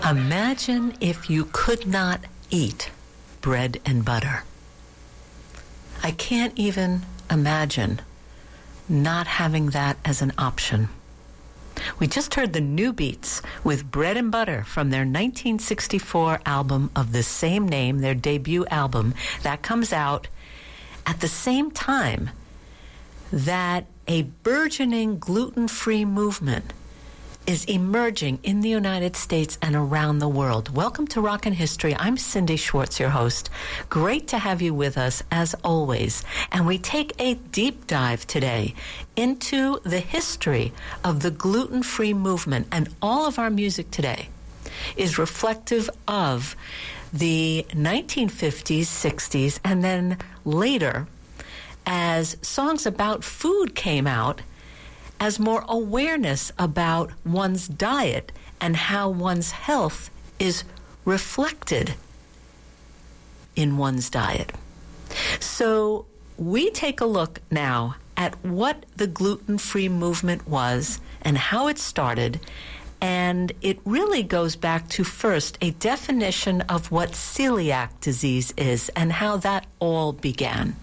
Imagine if you could not eat bread and butter. I can't even imagine not having that as an option. We just heard the New Beats with Bread and Butter from their 1964 album of the same name, their debut album, that comes out at the same time that a burgeoning gluten-free movement is emerging in the United States and around the world. Welcome to Rockin' History. I'm Cindy Schwartz, your host. Great to have you with us, as always. And we take a deep dive today into the history of the gluten-free movement. And all of our music today is reflective of the 1950s, 60s, and then later, as songs about food came out, as more awareness about one's diet and how one's health is reflected in one's diet. So we take a look now at what the gluten-free movement was and how it started, and it really goes back to first a definition of what celiac disease is and how that all began.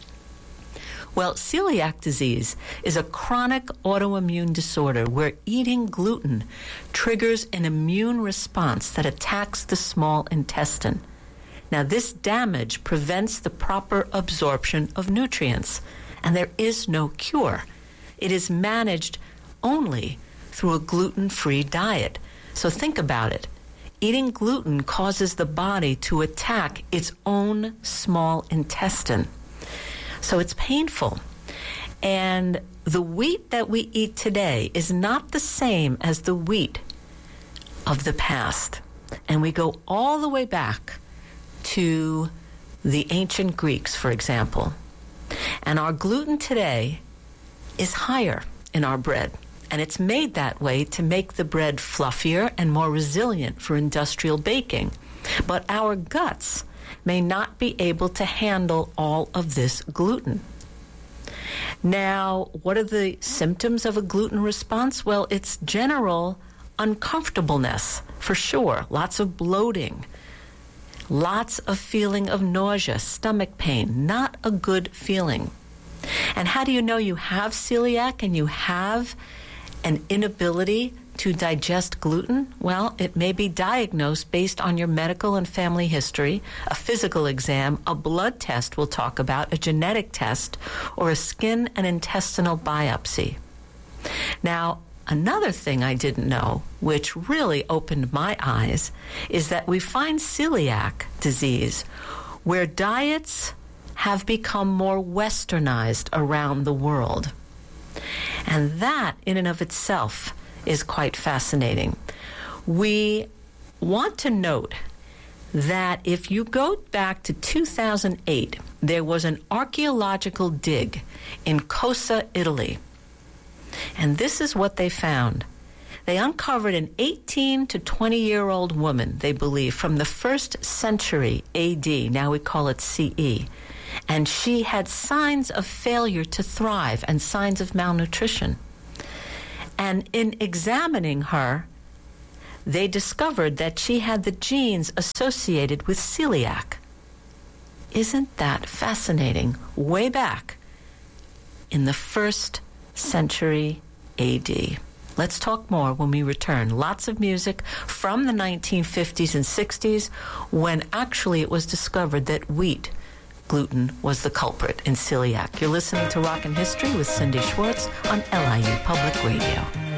Well, celiac disease is a chronic autoimmune disorder where eating gluten triggers an immune response that attacks the small intestine. Now, this damage prevents the proper absorption of nutrients, and there is no cure. It is managed only through a gluten-free diet. So think about it. Eating gluten causes the body to attack its own small intestine. So it's painful. And the wheat that we eat today is not the same as the wheat of the past. And we go all the way back to the ancient Greeks, for example. And our gluten today is higher in our bread. And it's made that way to make the bread fluffier and more resilient for industrial baking. But our guts may not be able to handle all of this gluten. Now, what are the symptoms of a gluten response? Well, it's general uncomfortableness, for sure. Lots of bloating, lots of feeling of nausea, stomach pain, not a good feeling. And how do you know you have celiac and you have an inability to digest gluten? Well, it may be diagnosed based on your medical and family history, a physical exam, a blood test we'll talk about, a genetic test, or a skin and intestinal biopsy. Now, another thing I didn't know, which really opened my eyes, is that we find celiac disease where diets have become more westernized around the world. And that, in and of itself, is quite fascinating. We want to note that if you go back to 2008, there was an archaeological dig in Cosa, Italy. And this is what they found. They uncovered an 18 to 20-year-old woman, they believe, from the 1st century A.D., now we call it C.E., and she had signs of failure to thrive and signs of malnutrition. And in examining her, they discovered that she had the genes associated with celiac. Isn't that fascinating? Way back in the 1st century A.D. Let's talk more when we return. Lots of music from the 1950s and 60s when actually it was discovered that wheat gluten was the culprit in celiac. You're listening to Rockin' History with Cindy Schwartz on LIU Public Radio.